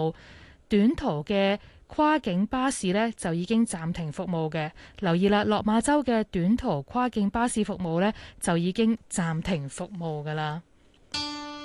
務，短途嘅跨境巴士呢就已經暫停服務嘅。留意啦，落馬洲嘅短途跨境巴士服務呢就已經暫停服務㗎啦。